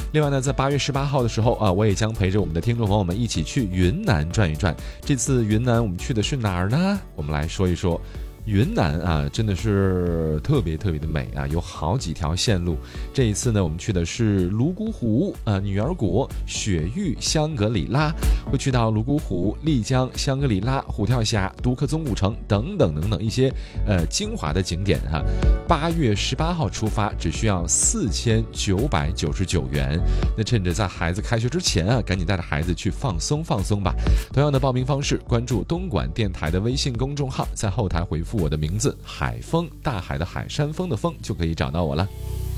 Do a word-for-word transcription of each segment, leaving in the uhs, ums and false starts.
另外呢，在八月十八号的时候啊，我也将陪着我们的听众朋友们一起去云南转一转。这次云南我们去的是哪儿呢？我们来说一说。云南啊，真的是特别特别的美啊，有好几条线路。这一次呢，我们去的是泸沽湖、啊女儿国、雪域、香格里拉，会去到泸沽湖、丽江、香格里拉、虎跳峡、独克宗古城等等等等一些呃精华的景点哈。八月十八号出发，只需要四千九百九十九元。那趁着在孩子开学之前啊，赶紧带着孩子去放松放松吧。同样的报名方式，关注东莞电台的微信公众号，在后台回复我的名字海风，大海的海，山峰的峰，就可以找到我了。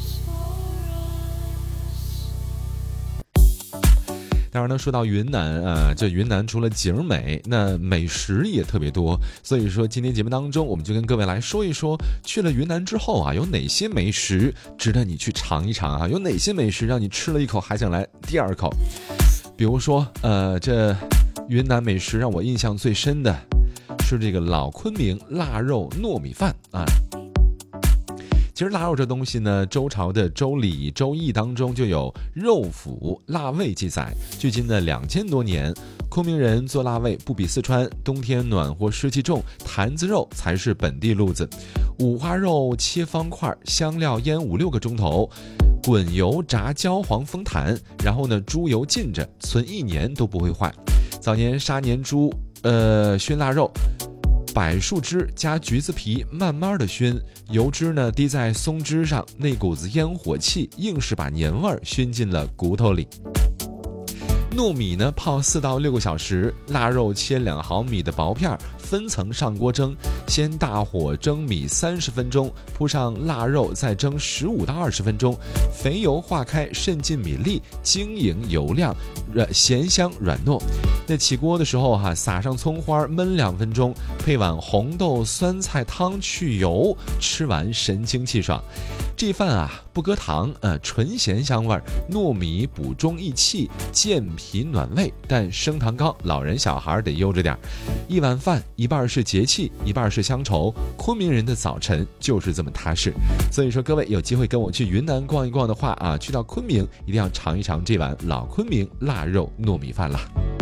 当然呢，说到云南啊，这云南除了景美，那美食也特别多。所以说，今天节目当中，我们就跟各位来说一说，去了云南之后啊，有哪些美食值得你去尝一尝啊？有哪些美食让你吃了一口还想来第二口？比如说，呃，这云南美食让我印象最深的是这个老昆明腊肉糯米饭啊。其实腊肉这东西呢，周朝的周礼周易当中就有肉腐腊味记载。距今的两千多年，昆明人做腊味不比四川，冬天暖和湿气重，坛子肉才是本地路子。五花肉切方块，香料腌五六个钟头，滚油炸焦黄封坛，然后呢猪油浸着，存一年都不会坏。早年杀年猪，呃熏腊肉，柏树枝加橘子皮慢慢的熏，油脂呢滴在松枝上，那股子烟火气硬是把年味儿熏进了骨头里。糯米呢泡四到六个小时，腊肉切两毫米的薄片，分层上锅蒸，先大火蒸米三十分钟，铺上腊肉，再蒸十五到二十分钟，肥油化开，渗进米粒，晶莹油亮，软咸香软糯。那起锅的时候哈、啊，撒上葱花焖两分钟，配碗红豆酸菜汤去油，吃完神清气爽。这饭啊不搁糖，呃纯咸香味儿，糯米补中益气，健脾暖胃，但升糖高，老人小孩得悠着点。一碗饭一半是节气，一半是乡愁，昆明人的早晨就是这么踏实。所以说各位有机会跟我去云南逛一逛的话啊，去到昆明一定要尝一尝这碗老昆明腊肉糯米饭啦。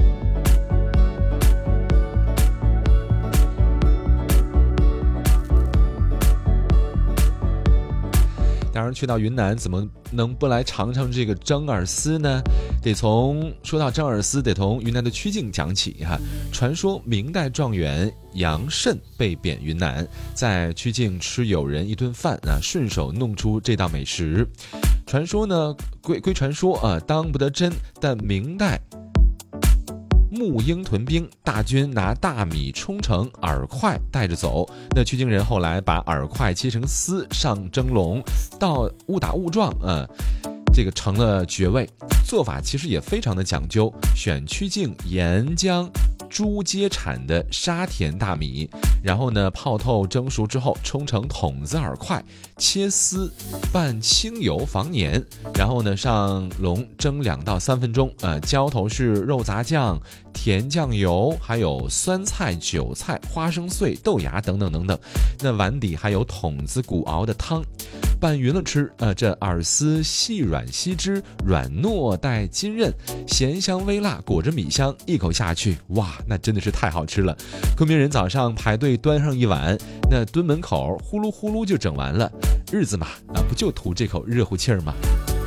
当然去到云南怎么能不来尝尝这个蒸饵丝呢？得从说到蒸饵丝得从云南的曲靖讲起哈。传说明代状元杨慎被贬云南，在曲靖吃友人一顿饭啊，顺手弄出这道美食。传说呢归归传说啊，当不得真，但明代沐英屯兵，大军拿大米冲成饵块带着走。那曲靖人后来把饵块切成丝上蒸笼，到误打误撞，呃，这个成了绝味。做法其实也非常的讲究，选曲靖沿江诸街产的沙田大米，然后呢泡透蒸熟之后冲成筒子饵块，切丝拌清油防粘，然后呢上笼蒸两到三分钟。呃，浇头是肉杂酱、甜酱油，还有酸菜、韭菜、花生碎、豆芽等等等等。那碗底还有筒子骨熬的汤。拌匀了吃，呃，这饵丝细软吸汁，软糯带筋韧，咸香微辣，裹着米香，一口下去，哇，那真的是太好吃了。昆明人早上排队端上一碗，那蹲门口呼噜呼噜就整完了。日子嘛，啊，不就图这口热乎气儿吗？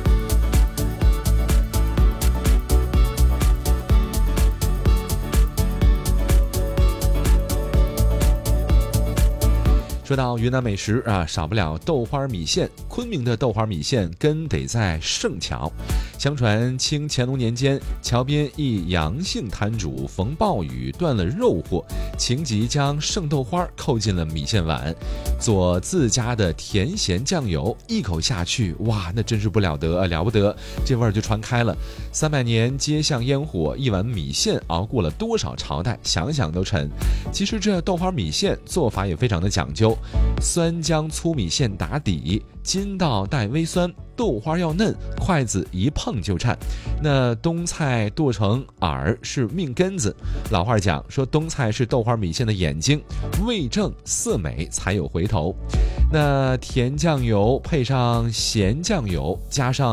说到云南美食啊，少不了豆花米线。昆明的豆花米线根得在圣桥。相传清乾隆年间，桥边一杨姓摊主逢暴雨断了肉货，情急将圣豆花扣进了米线碗，佐自家的甜咸酱油，一口下去，哇，那真是不了得啊，了不得，这味儿就传开了。三百年街巷烟火，一碗米线熬过了多少朝代，想想都沉。其实这豆花米线做法也非常的讲究，酸浆粗米线打底，筋道带微酸，豆花要嫩，筷子一碰就颤。那冬菜剁成饵是命根子，老话讲说冬菜是豆花米线的眼睛，味正色美才有回头。那甜酱油配上咸酱油，加上